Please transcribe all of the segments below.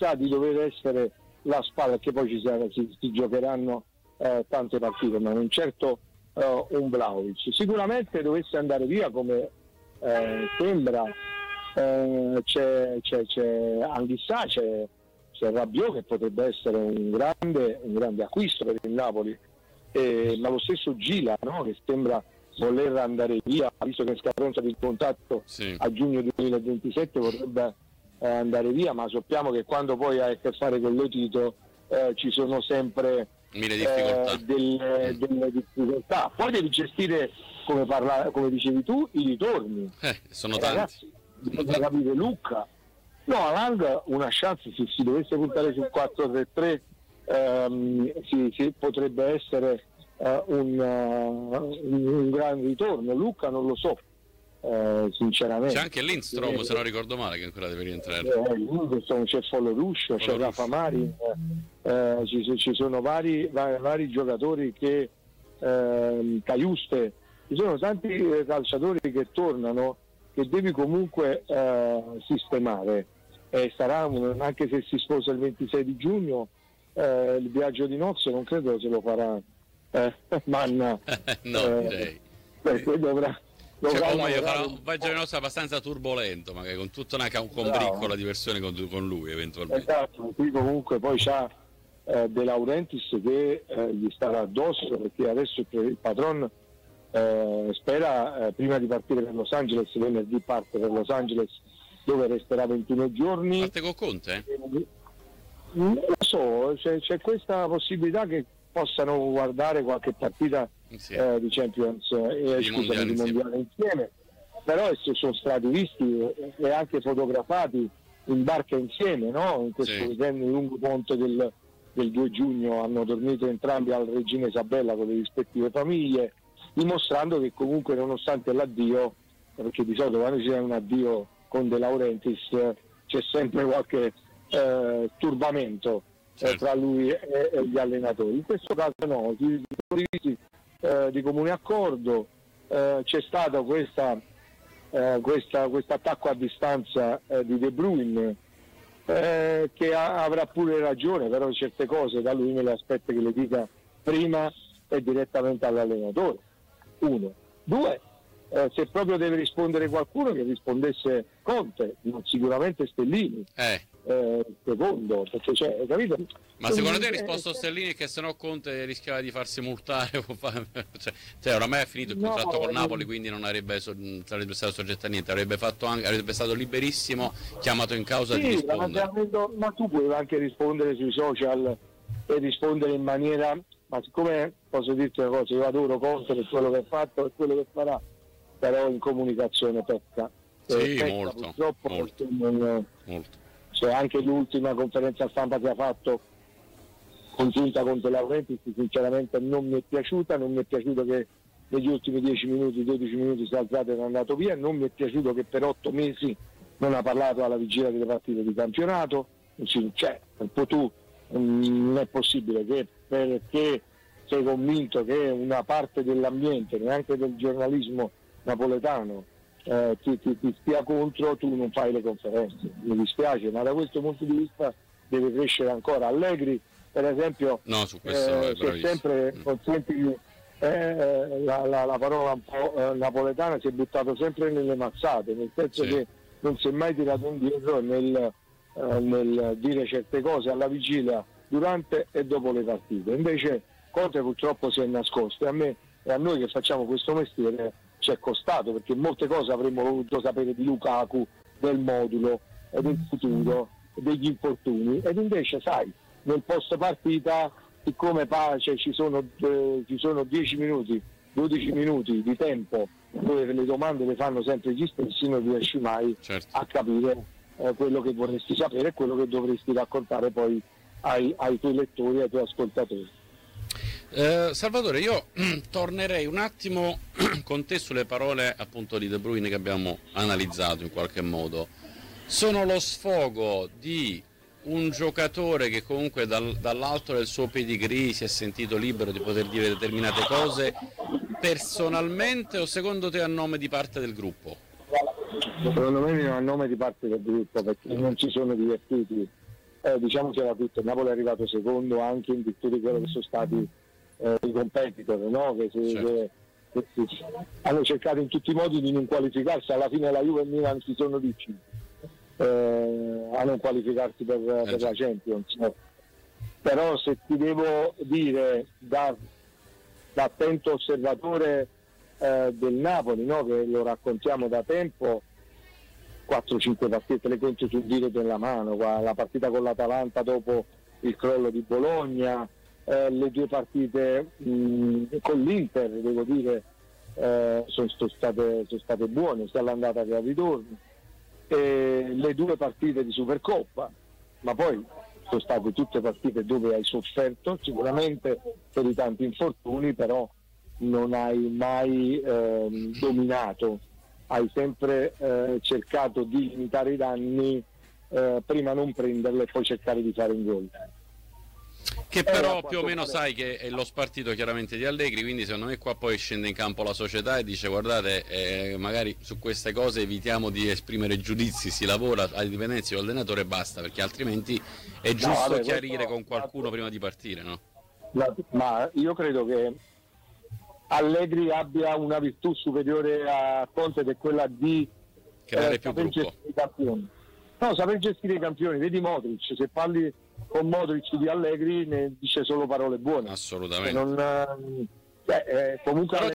sa di dover essere la spalla, che poi si giocheranno tante partite, ma non certo un Vlahovic. Sicuramente dovesse andare via, come sembra, c'è Anghissà, c'è Rabiot, che potrebbe essere un grande acquisto per il Napoli, ma lo stesso Gila, no? Che sembra voler andare via, visto che è scadenza di contratto a giugno 2027, vorrebbe andare via, ma sappiamo che quando poi hai a che fare con Lotito ci sono sempre delle difficoltà. Poi devi gestire, come dicevi tu, i ritorni. Sono tanti. Ragazzi, bisogna capire Lucca. No, Haaland una chance, se si dovesse puntare sul 4-3-3 potrebbe essere un gran ritorno. Lucca non lo so, sinceramente. C'è anche Lindstrom, se non ricordo male, che ancora deve rientrare. C'è Foloruscio, c'è Rafa Marin, ci sono vari giocatori che Caiuste, ci sono tanti calciatori che tornano, che devi comunque sistemare, sarà anche se si sposa il 26 di giugno, il viaggio di nozze non credo se lo farà Manna. No, direi. Dovrà farà un viaggio di nozze abbastanza turbolento, magari con tutta una combriccola di versione con lui eventualmente. Esatto, qui comunque poi c'ha De Laurentiis che gli starà addosso, perché adesso il patron spera prima di partire per Los Angeles, venerdì parte per Los Angeles, dove resterà 21 giorni. Parte con Conte? Non lo so, c'è questa possibilità che possano guardare qualche partita di Champions di mondiale insieme, però sono stati visti e anche fotografati in barca insieme, no? In questo weekend lungo ponte del 2 giugno hanno dormito entrambi al Regina Isabella con le rispettive famiglie, dimostrando che comunque, nonostante l'addio, perché di solito quando c'è un addio con De Laurentiis c'è sempre qualche turbamento tra lui e gli allenatori. In questo caso no, di comune accordo, c'è stato questo attacco a distanza di De Bruyne, che avrà pure ragione, però certe cose da lui me le aspetta che le dica prima e direttamente all'allenatore. 1. 2, se proprio deve rispondere qualcuno, che rispondesse Conte, non sicuramente Stellini. Secondo, perché capito? Ma secondo te ha risposto Stellini che sennò Conte rischiava di farsi multare? Oramai è finito il contratto con Napoli, quindi non sarebbe stato soggetto a niente, avrebbe stato liberissimo, chiamato in causa di rispondere. Ma tu puoi anche rispondere sui social e rispondere in maniera, ma siccome posso dirti una cosa, io adoro Conte per quello che ha fatto e quello che farà, però in comunicazione pecca. Molto. C'è anche l'ultima conferenza stampa che ha fatto congiunta con De Laurentiis, sinceramente non mi è piaciuta che negli ultimi 10 minuti, 12 minuti si è alzato e è andato via, non mi è piaciuto che per 8 mesi non ha parlato alla vigilia delle partite di campionato, un po' tu, non è possibile che perché sei convinto che una parte dell'ambiente, neanche del giornalismo napoletano, ti stia contro, tu non fai le conferenze. Mi dispiace, ma da questo punto di vista deve crescere ancora. Allegri, per esempio, su questo che sempre consenti la parola un po' napoletana, si è buttato sempre nelle mazzate, nel senso che non si è mai tirato indietro nel dire certe cose alla vigilia, durante e dopo le partite. Invece Conte purtroppo si è nascosto, e a me e a noi che facciamo questo mestiere ci è costato, perché molte cose avremmo voluto sapere di Lukaku, del modulo, del futuro, degli infortuni, ed invece sai, nel post partita, siccome ci sono 10 minuti, 12 minuti di tempo dove le domande le fanno sempre gli stessi, non riesci mai a capire quello che vorresti sapere e quello che dovresti raccontare poi ai tuoi lettori, ai tuoi ascoltatori. Salvatore, io tornerei un attimo con te sulle parole appunto di De Bruyne che abbiamo analizzato in qualche modo. Sono lo sfogo di un giocatore che comunque dall'alto del suo pedigree si è sentito libero di poter dire determinate cose personalmente, o secondo te a nome di parte del gruppo? Secondo me non a nome di parte del gruppo, perché non ci sono divertiti diciamocela tutta, il Napoli è arrivato secondo anche in virtù di quello che sono stati i competitor, no? che hanno cercato in tutti i modi di non qualificarsi. Alla fine la Juve e il Milan si sono riusciti a non qualificarsi per la Champions, no? Però se ti devo dire da attento osservatore del Napoli, no? Che lo raccontiamo da tempo, 4-5 partite le conto sul dito della mano, la partita con l'Atalanta dopo il crollo di Bologna, le 2 partite con l'Inter, devo dire, sono state buone sia all'andata che al ritorno, e le 2 partite di Supercoppa, ma poi sono state tutte partite dove hai sofferto sicuramente per i tanti infortuni, però non hai mai dominato, hai sempre cercato di limitare i danni, prima non prenderle e poi cercare di fare un gol. Che però più o meno sai che è lo spartito chiaramente di Allegri, quindi secondo me qua poi scende in campo la società e dice guardate, magari su queste cose evitiamo di esprimere giudizi, si lavora a dipendenza dell'allenatore e basta, perché altrimenti è giusto chiarire con qualcuno prima di partire, no? Ma io credo che Allegri abbia una virtù superiore a Conte, ed è quella di creare più gruppo. Saper gestire i campioni. Vedi Modric, se parli con Modric di Allegri ne dice solo parole buone. Assolutamente. Comunque però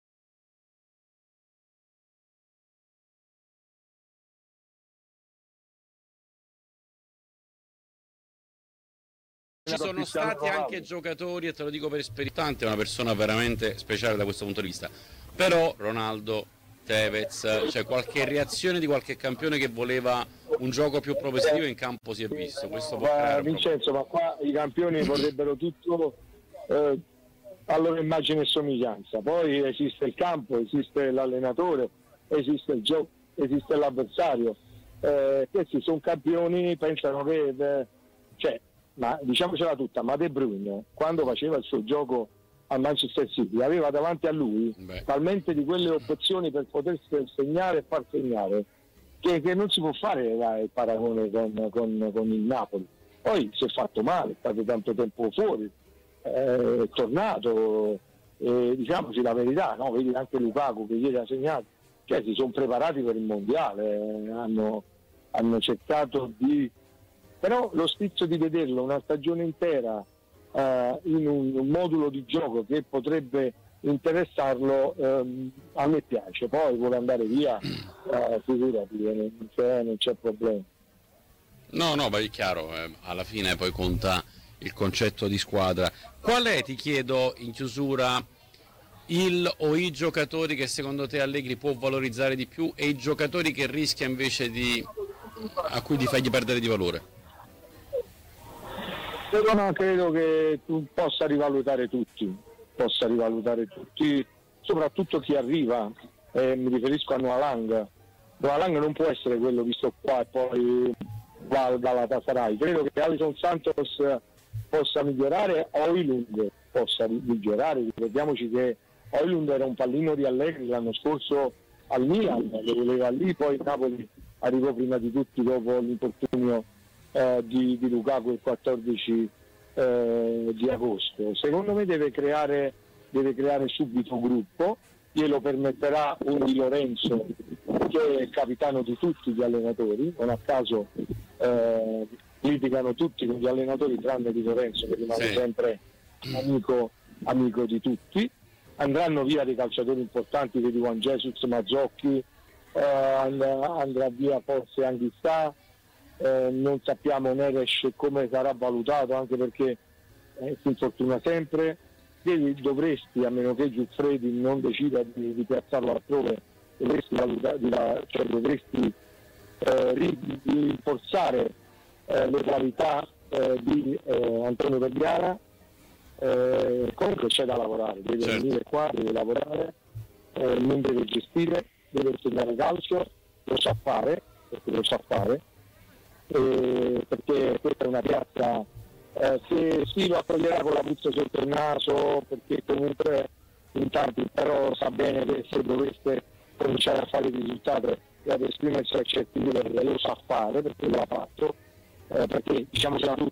ci sono stati anche giocatori, e te lo dico per esperienza, è una persona veramente speciale da questo punto di vista, però Ronaldo, Tevez, cioè qualche reazione di qualche campione che voleva un gioco più propositivo in campo si è visto. Questo può creare Vincenzo, ma qua i campioni vorrebbero tutto a loro immagine e somiglianza, poi esiste il campo, esiste l'allenatore, esiste il gioco, esiste l'avversario, questi sono campioni, pensano che ma diciamocela tutta, ma De Bruyne quando faceva il suo gioco al Manchester City aveva davanti a lui talmente di quelle opzioni per poter segnare e far segnare che non si può fare il paragone con il Napoli. Poi si è fatto male, è stato tanto tempo fuori, è tornato, diciamoci la verità, no? Vedi anche Lukaku che ieri ha segnato, cioè si sono preparati per il mondiale, hanno cercato di, però lo stizzo di vederlo una stagione intera in un modulo di gioco che potrebbe interessarlo, a me piace. Poi vuole andare via, figurati, non c'è problema. No, ma è chiaro, alla fine poi conta il concetto di squadra. Qual è, ti chiedo in chiusura, il o i giocatori che secondo te Allegri può valorizzare di più e i giocatori che rischia invece a cui di fargli perdere di valore? No, credo che tu possa rivalutare tutti, soprattutto chi arriva, mi riferisco a Noalang. Noalang non può essere quello visto qua e poi va dalla Galatasaray. Credo che Alisson Santos possa migliorare, Højlund possa migliorare. Ricordiamoci che Højlund era un pallino di Allegri l'anno scorso al Milan, lo voleva lì, poi Napoli arrivò prima di tutti dopo l'infortunio di Lukaku il 14 di agosto. Secondo me deve creare subito gruppo, glielo permetterà un Di Lorenzo che è capitano di tutti gli allenatori, non a caso litigano tutti con gli allenatori tranne Di Lorenzo che rimane sempre amico di tutti. Andranno via dei calciatori importanti, vedi Juan Jesus, Mazzocchi, andrà via forse Anghissà, non sappiamo Neres come sarà valutato, anche perché si infortuna sempre. Dovresti, a meno che Giuffredi non decida di piazzarlo altrove, dovresti rinforzare le qualità di Antonio Vergara. Comunque c'è da lavorare, deve venire qua, deve lavorare, non deve gestire, deve insegnare calcio, lo sa fare, perché questa è una piazza, se si lo accoglierà con la puzza sotto il naso, perché comunque in tanti, però sa bene che se dovesse cominciare a fare il risultato e ad esprimersi a certi livelli lo sa fare, perché lo ha fatto, perché diciamocela tutta,